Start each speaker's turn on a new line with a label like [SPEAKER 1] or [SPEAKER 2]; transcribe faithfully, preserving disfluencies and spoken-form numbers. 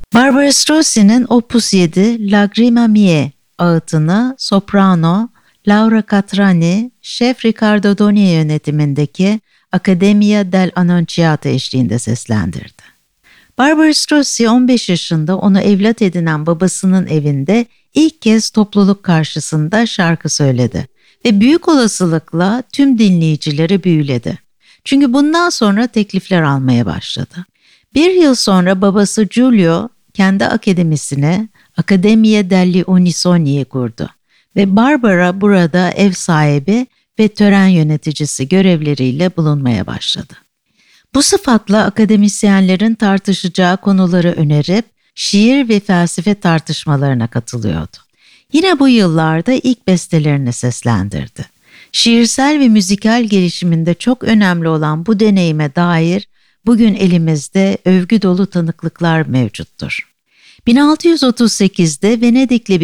[SPEAKER 1] Barbara Strozzi'nin Opus yedi Lagrima Mie ağıtını soprano Laura Catrani, şef Riccardo Doni yönetimindeki Accademia del Annunziata eşliğinde seslendirdi. Barbara Strozzi on beş yaşında onu evlat edinen babasının evinde ilk kez topluluk karşısında şarkı söyledi ve büyük olasılıkla tüm dinleyicileri büyüledi. Çünkü bundan sonra teklifler almaya başladı. Bir yıl sonra babası Giulio kendi akademisine Accademia degli Unisoni'yi kurdu ve Barbara burada ev sahibi ve tören yöneticisi görevleriyle bulunmaya başladı. Bu sıfatla akademisyenlerin tartışacağı konuları önerip şiir ve felsefe tartışmalarına katılıyordu. Yine bu yıllarda ilk bestelerini seslendirdi. Şiirsel ve müzikal gelişiminde çok önemli olan bu deneyime dair bugün elimizde övgü dolu tanıklıklar mevcuttur. bin altı yüz otuz sekizde Venedikli